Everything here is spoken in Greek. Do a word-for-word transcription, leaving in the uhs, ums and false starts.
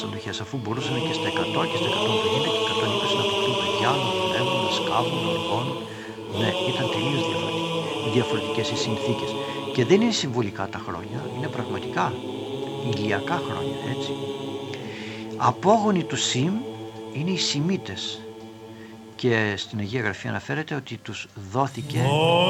αντοχές, αφού μπορούσαν και στα εκατό και στα εκατόν πενήντα και εκατόν είκοσι να αποκτούν παιδιά, να δουλεύουν, να σκάβουν, να οργώνουν. Ναι, ήταν τελείως διαφορετικές οι συνθήκες. Και δεν είναι συμβολικά τα χρόνια, είναι πραγματικά ηλιακά χρόνια, έτσι. Απόγονοι του Σιμ είναι οι Σιμίτες και στην Αγία Γραφή αναφέρεται ότι τους δόθηκε